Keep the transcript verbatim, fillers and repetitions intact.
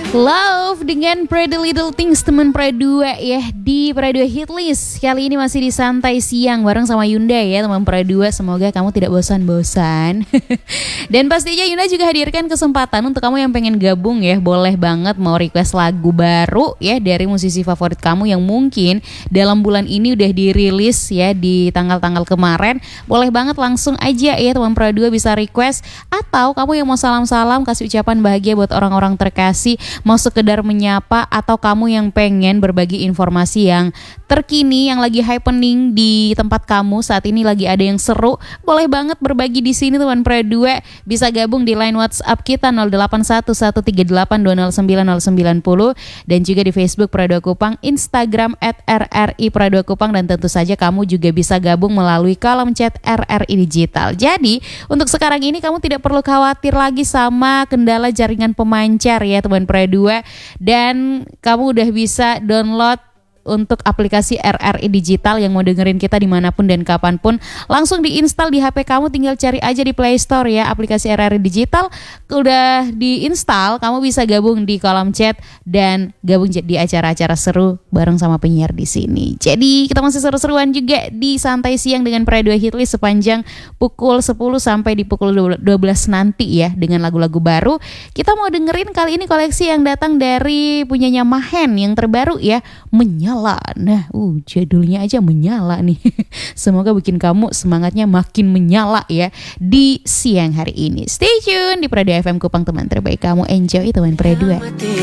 Love dengan Pretty Little Things, teman Pradua ya di Pradua Hitlist. Kali ini masih di Santai Siang bareng sama Yunda ya teman Pradua. Semoga kamu tidak bosan-bosan. Dan pastinya Yunda juga hadirkan kesempatan untuk kamu yang pengen gabung ya. Boleh banget mau request lagu baru ya dari musisi favorit kamu yang mungkin dalam bulan ini udah dirilis ya di tanggal-tanggal kemarin. Boleh banget langsung aja ya teman Pradua bisa request. Atau kamu yang mau salam-salam kasih ucapan bahagia buat orang-orang terkasih, mau sekedar menyapa, atau kamu yang pengen berbagi informasi yang terkini yang lagi happening di tempat kamu saat ini, lagi ada yang seru, boleh banget berbagi di sini teman Pradua. Bisa gabung di line WhatsApp kita nol delapan satu satu tiga delapan dua nol sembilan nol sembilan nol dan juga di Facebook Pradua Kupang, Instagram at r r i Pradua Kupang, dan tentu saja kamu juga bisa gabung melalui kolom chat R R I Digital. Jadi untuk sekarang ini kamu tidak perlu khawatir lagi sama kendala jaringan pemancar ya teman Pradua, dan kamu udah bisa download untuk aplikasi R R I Digital yang mau dengerin kita dimanapun dan kapanpun. Langsung diinstal di H P kamu, tinggal cari aja di Play Store ya aplikasi R R I Digital. Udah diinstal, kamu bisa gabung di kolom chat dan gabung di acara-acara seru bareng sama penyiar di sini. Jadi kita masih seru-seruan juga di Santai Siang dengan Pradua Hitlist sepanjang pukul sepuluh sampai di pukul dua belas nanti ya, dengan lagu-lagu baru. Kita mau dengerin kali ini koleksi yang datang dari punyanya Mahen yang terbaru ya, Menyala. Nah, uh, judulnya aja menyala nih. Semoga bikin kamu semangatnya makin menyala ya di siang hari ini. Stay tune di Pradua F M Kupang, teman terbaik kamu. Enjoy teman Pradua.